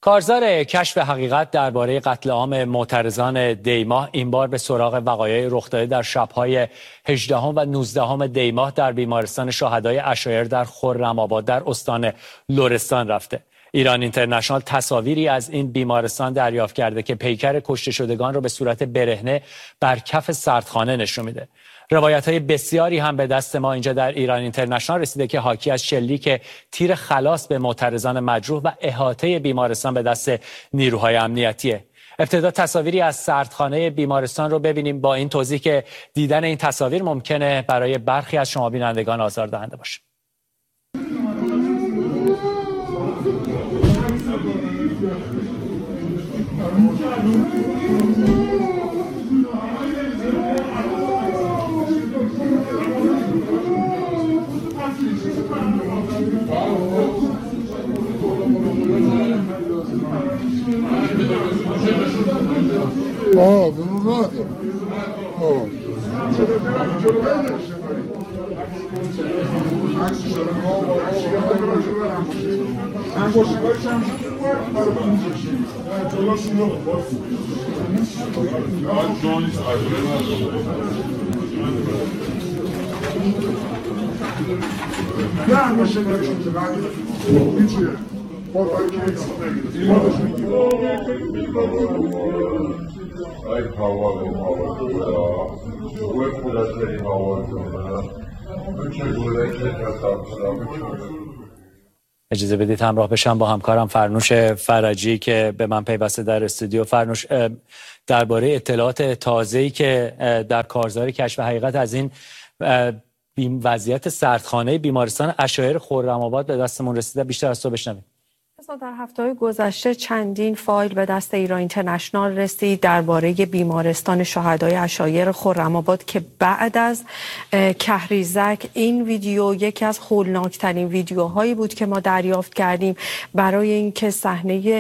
کارزار کشف حقیقت درباره قتل عام معترضان دی‌ماه این بار به سراغ وقایع رخ داده در شب‌های 18 و 19 دی‌ماه در بیمارستان شهدای عشایر در خرم‌آباد در استان لرستان رفته. ایران اینترنشنال تصاویری از این بیمارستان دریافت کرده که پیکر کشته شدگان را به صورت برهنه بر کف سردخانه نشون میده. روایت‌های بسیاری هم به دست ما اینجا در ایران اینترنشنال رسیده که حاکی از شلیک تیر خلاص به معترضان مجروح و احاطه بیمارستان به دست نیروهای امنیتیه. ابتدا تصاویری از سردخانه بیمارستان رو ببینیم با این توضیح که دیدن این تصاویر ممکنه برای برخی از شما بینندگان آزاردهنده باشه. اجازه بدید همراه بشم با همکارم فرنوش فرجی که به من پیوسته در استودیو. فرنوش، درباره اطلاعات تازه‌ای که در کارزار کشف حقیقت از این وضعیت سردخانه بیمارستان عشایر خرم‌آباد به دستمون رسیده بیشتر از تو بشنویم. در هفته‌های گذشته چندین فایل به دست ایران اینترنشنال رسید درباره بیمارستان شهدای عشایر خرم‌آباد که بعد از کهریزک این ویدیو یکی از هولناکترین ویدیوهایی بود که ما دریافت کردیم برای اینکه صحنه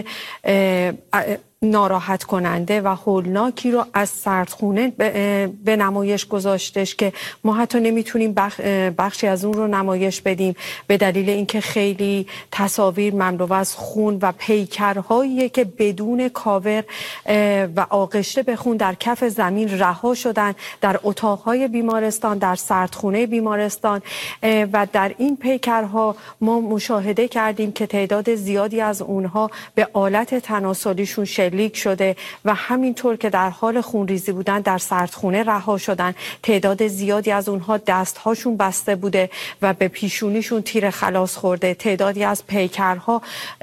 ناراحت کننده و هولناکی رو از سردخونه به نمایش گذاشتش که ما حتی نمیتونیم بخشی از اون رو نمایش بدیم به دلیل اینکه خیلی تصاویر مملو از خون و پیکرهایی که بدون کاور و آغشته به خون در کف زمین رها شدن در اتاقهای بیمارستان، در سردخونه بیمارستان و در این پیکرها ما مشاهده کردیم که تعداد زیادی از اونها به آلت تناسلیشون شلیک شده و همینطور که در حال خونریزی بودن در سردخونه رها شدن. تعداد زیادی از اونها دستهاشون بسته بوده و به پیشونیشون تیر خلاص خورده. تعدادی از پیکرها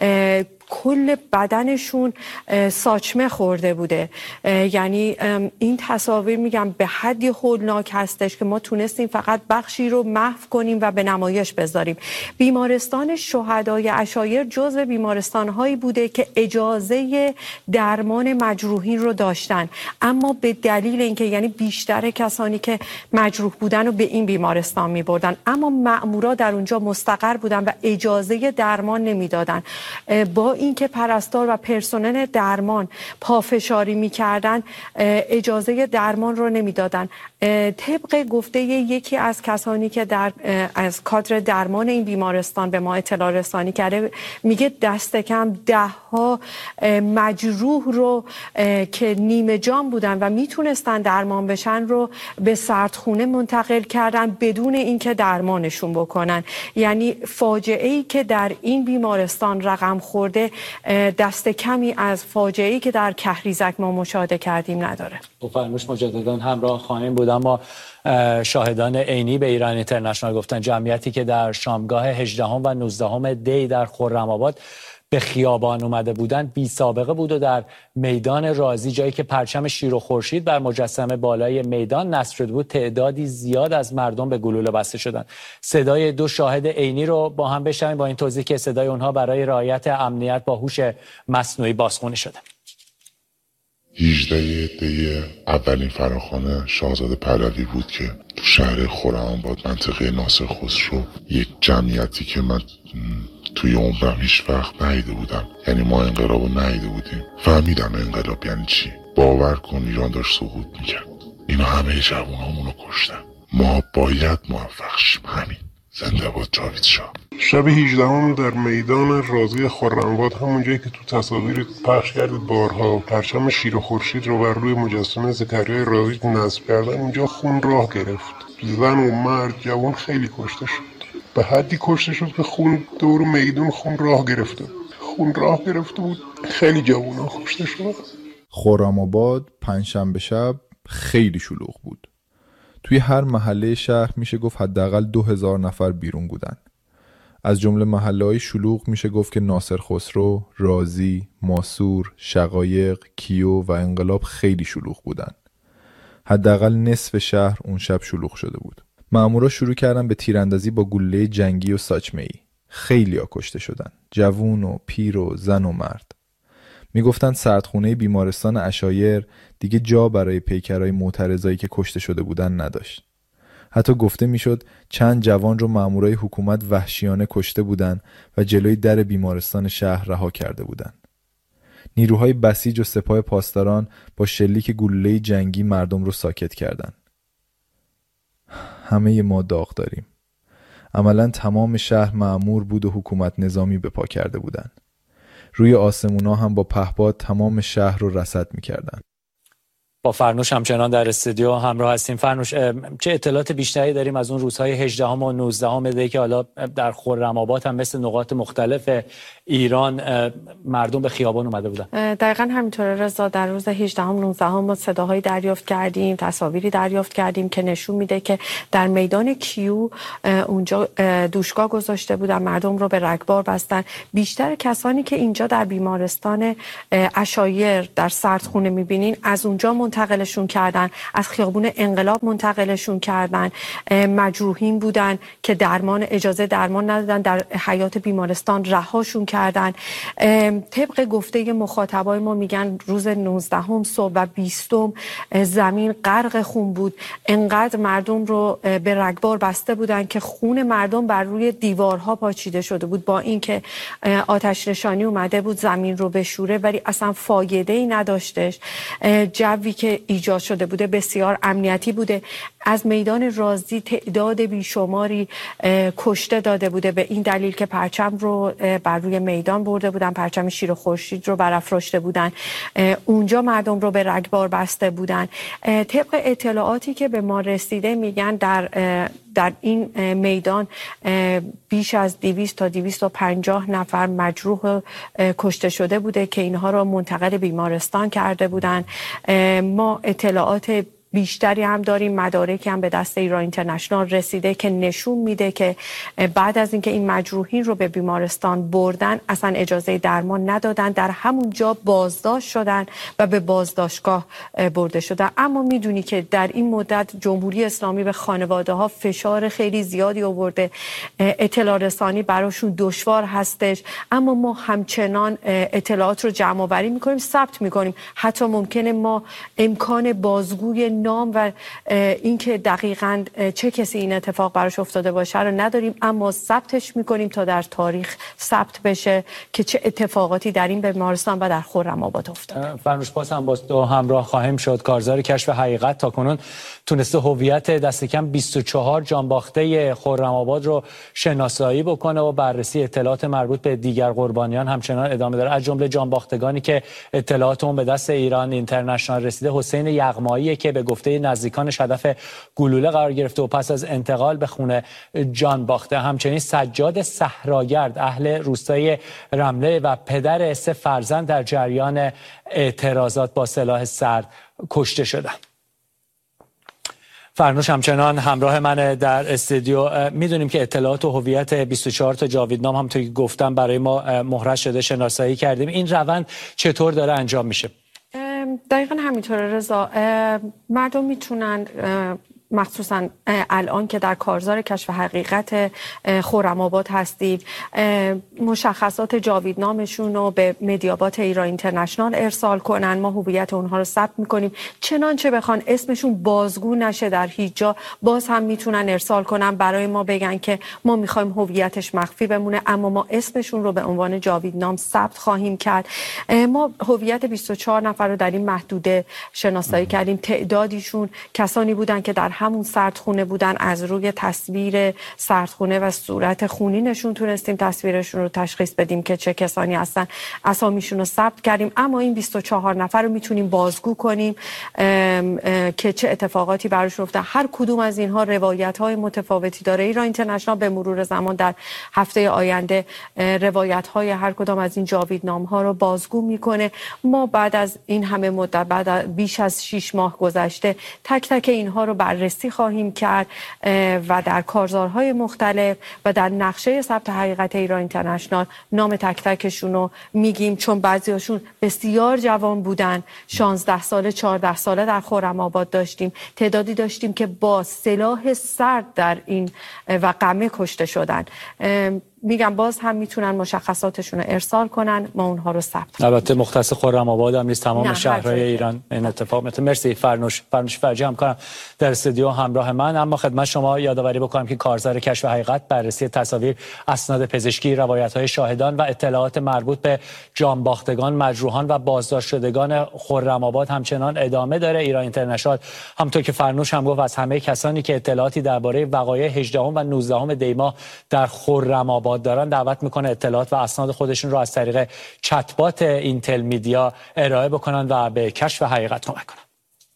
کل بدنشون ساچمه خورده بوده. یعنی این تصاویر میگم به حدی هولناک هستش که ما تونستیم فقط بخشی رو محو کنیم و به نمایش بذاریم. بیمارستان شهدای عشایر جزو بیمارستان‌هایی بوده که اجازه درمان مجروحین رو داشتن، اما به دلیل اینکه یعنی بیشتر کسانی که مجروح بودن رو به این بیمارستان می‌بردن، اما مأمورا در اونجا مستقر بودن و اجازه درمان نمیدادن. با اینکه پرستار و پرسنل درمان پافشاری می‌کردن اجازه درمان رو نمیدادن. طبق گفته یکی از کسانی که از کادر درمان این بیمارستان به ما اطلاع رسانی کرده، میگه دست کم 10 مجروح رو که نیمه جان بودن و میتونستن درمان بشن رو به سردخونه منتقل کردن بدون اینکه درمانشون بکنن. یعنی فاجعه‌ای که در این بیمارستان رقم خورده دست کمی از فاجعه‌ای که در کهریزک ما مشاهده کردیم نداره. فرموش مجدداً همراه خواهیم بود، اما شاهدان عینی به ایران اینترنشنال گفتن جمعیتی که در شامگاه 18 و 19 دی در خرم‌آباد به خیابان اومده بودند بی سابقه بود و در میدان رازی، جایی که پرچم شیر و خورشید بر مجسمه بالای میدان نصب شده بود، تعدادی زیاد از مردم به گلوله بسته شدند. صدای 2 شاهد عینی رو با هم بشنویم با این توضیح که صدای اونها برای رعایت امنیت با هوش مصنوعی بازخوانی شده. 18 دی اولین فراخوان شاهزاده پهلوی بود که تو شهر خرم‌آباد منطقه ناصر خسرو، یک جمعیتی که من توی عمرم هیچ وقت ندیده بودم. یعنی ما انقلاب رو ندیده بودیم. فهمیدم انقلاب یعنی چی. باور کن ایران داشت سقوط میکرد. اینا همه جوانامونو کشتن. ما باید موفق شیم. همین زنده باد جاوید شاه. شب 18 در میدان رازی خرم‌آباد، همون جایی که تو تصاویر پخش کردید بارها، پرچم شیر و خورشید رو بر روی مجسمه زکریای رازی نصب کردن، اونجا خون راه گرفت. زن و مرد، جوان خیلی کشته شد. به حدی کشته شد که خون دور میدون خون راه گرفته بود. خیلی جوونا کشته شد. خرم‌آباد پنجشنبه شب خیلی شلوغ بود. توی هر محله شهر میشه گفت حداقل 2000 نفر بیرون بودن. از جمله محله‌های شلوغ میشه گفت که ناصر خسرو، رازی، ماسور، شقایق، کیو و انقلاب خیلی شلوغ بودن. حداقل نصف شهر اون شب شلوغ شده بود. مامورا شروع کردن به تیراندازی با گلوله جنگی و ساچمه‌ای. خیلی‌ها کشته شدن. جوون و پیر و زن و مرد. میگفتن سردخونه بیمارستان عشایر دیگه جا برای پیکرهای معترضایی که کشته شده بودن نداشت. حتی گفته میشد چند جوان رو مامورای حکومت وحشیانه کشته بودن و جلوی در بیمارستان شهر رها کرده بودن. نیروهای بسیج و سپاه پاسداران با شلیک گلوله جنگی مردم رو ساکت کردن. همه ما داغ داریم. عملاً تمام شهر مأمور بود و حکومت نظامی به پا کرده بودن. روی آسمونا هم با پهپاد تمام شهر رو رصد می‌کردن. با فرنوش همچنان در استودیو همراه هستیم. فرنوش، چه اطلاعات بیشتری داریم از اون روزهای 18 و 19 دی که حالا در خرم‌آباد هم مثل نقاط مختلف ایران مردم به خیابان اومده بودن؟ دقیقاً همینطوره رضا. در روز 18 و 19 ما صداهایی دریافت کردیم، تصاویری دریافت کردیم که نشون میده که در میدان کیو اونجا دوشگاه گذاشته بودن، مردم رو به رگبار بستن. بیشتر کسانی که اینجا در بیمارستان عشایر در سردخونه میبینین از اونجا منتقلشون کردن، از خیابون انقلاب منتقلشون کردن. مجروحین بودن که اجازه درمان ندادن، در حیات بیمارستان رهاشون کردن. طبق گفته مخاطبای ما میگن روز 19 صبح و 20 زمین غرق خون بود. انقدر مردم رو به رگبار بسته بودن که خون مردم بر روی دیوارها پاچیده شده بود. با اینکه آتش نشانی اومده بود زمین رو بشوره، ولی اصلا فایده‌ای نداشتش. جوی که ایجاد شده بوده بسیار امنیتی بوده. از میدان رازی تعداد بیشماری کشته داده بوده به این دلیل که پرچم رو بر روی میدان برده بودن، پرچم شیر و خورشید رو برافراشته بودن، اونجا مردم رو به رگبار بسته بودن. طبق اطلاعاتی که به ما رسیده میگن در این میدان بیش از 200 تا 250 نفر مجروح کشته شده بوده که اینها رو منتقل بیمارستان کرده بودن. ما اطلاعات بیشتری هم داریم، مدارکی هم به دست ایران اینترنشنال رسیده که نشون میده که بعد از اینکه این مجروحین رو به بیمارستان بردن اصلا اجازه درمان ندادن، در همون جا بازداشت شدن و به بازداشتگاه برده شدن. اما میدونی که در این مدت جمهوری اسلامی به خانواده ها فشار خیلی زیادی آورده، اطلاع رسانی براشون دشوار هستش، اما ما همچنان اطلاعات رو جمع آوری میکنیم، ثبت میکنیم. حتی ممکنه ما امکان بازگوی نام و اینکه دقیقاً چه کسی این اتفاق براش افتاده باشه رو نداریم، اما ثبتش میکنیم تا در تاریخ ثبت بشه که چه اتفاقاتی در این بیمارستان و در خرم‌آباد افتاده. فرنوش، باز هم با تو همراه خواهیم شد. کارزار کشف حقیقت تاکنون تونسته هویت دست کم 24 جانباخته خرم‌آباد رو شناسایی بکنه و بررسی اطلاعات مربوط به دیگر قربانیان همچنان ادامه داره. از جمله جانباختگانی که اطلاعات اون به دست ایران اینترنشنال رسیده، حسین یغمایی که به گفته نزدیکانش هدف گلوله قرار گرفته و پس از انتقال به خونه جان باخته. همچنین سجاد صحراگرد اهل روستای رمله و پدر 3 فرزند در جریان اعتراضات با سلاح سرد کشته شدند. فرنوش همچنان همراه من در استودیو. میدونیم که اطلاعات و هویت 24 تا جاویدنام همونطور که گفتم برای ما مهرس شده، شناسایی کردیم. این روند چطور داره انجام میشه؟ دقیقاً همینطوره رضا. مردم میتونن مخصوصا الان که در کارزار کشف حقیقت خرم‌آباد هستیم مشخصات جاویدنامشون رو به مدیابات ایران اینترنشنال ارسال کنن. ما هویت اونها رو ثبت میکنیم، چنانچه بخوان اسمشون بازگو نشه در هیچ جا باز هم میتونن ارسال کنن برای ما، بگن که ما میخوایم هویتش مخفی بمونه اما ما اسمشون رو به عنوان جاویدنام ثبت خواهیم کرد. ما هویت 24 نفر رو در این محدوده شناسایی کردیم. تعدادیشون کسانی بودن که در همون سردخونه بودن، از روی تصویر سردخونه و صورت خونینشون تونستیم تصویرشون رو تشخیص بدیم که چه کسانی هستن. اسامیشون رو ثبت کردیم، اما این 24 نفر رو میتونیم بازگو کنیم که چه اتفاقاتی براشون افتاد. هر کدوم از اینها روایت‌های متفاوتی داره. ایران اینترنشنال به مرور زمان در هفته آینده روایت‌های هر کدام از این جاویدنام‌ها رو بازگو میکنه. ما بعد از این همه مدت، بعد بیش از 6 ماه گذشته، تک تک اینها رو بررسی خواهیم کرد و در کارزارهای مختلف و در نقشه ثبت حقیقت ایران اینترنشنال نام تک تکشون رو میگیم، چون بعضیاشون بسیار جوان بودن. 16 ساله 14 ساله در خرم‌آباد داشتیم، تعدادی داشتیم که با سلاح سرد در این وقمه کشته شدن. میگم باز هم میتونن مشخصاتشون رو ارسال کنن، ما اونها رو ثبت. البته مختص خرم‌آباد هم نیست، تمام شهرهای ایران این اتفاق. مرسی فرنوش فرجی همکارم در استودیو همراه من. اما خدمت شما یادآوری بکنم که کارزار کشف حقیقت بررسی تصاویر، اسناد پزشکی، روایت‌های شاهدان و اطلاعات مربوط به جانباختگان، مجروحان و بازداشت شدگان خرم‌آباد همچنان ادامه داره. ایران اینترنشنال همونطور که فرنوش هم گفت از همه کسانی که اطلاعاتی درباره وقایع 18 و 19 دی ماه در خرم‌آباد دارن دعوت میکنه اطلاعات و اسناد خودشون رو از طریق چتبات اینتل میدیا ارائه بکنن و به کشف حقیقت کمک کنن.